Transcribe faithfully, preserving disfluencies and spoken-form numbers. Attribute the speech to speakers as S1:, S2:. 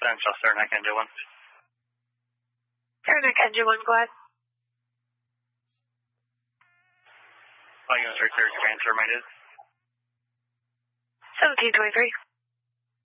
S1: Central, Saranac Engine one.
S2: Saranac Engine one, go ahead.
S1: All units are clear to transfer, reminded.
S2: seventeen twenty-three.